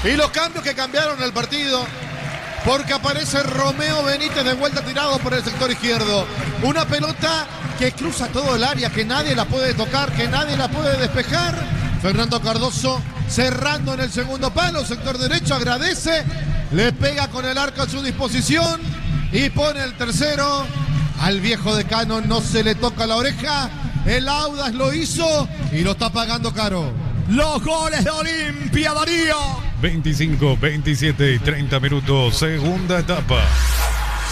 Y los cambios que cambiaron el partido, porque aparece Romeo Benítez de vuelta tirado por el sector izquierdo. Una pelota que cruza todo el área, que nadie la puede tocar, que nadie la puede despejar. Fernando Cardoso cerrando en el segundo palo, sector derecho, agradece, le pega con el arco a su disposición y pone el tercero. Al viejo decano no se le toca la oreja, el Audax lo hizo y lo está pagando caro. Los goles de Olimpia, Darío. 25, 27 y 30 minutos, segunda etapa.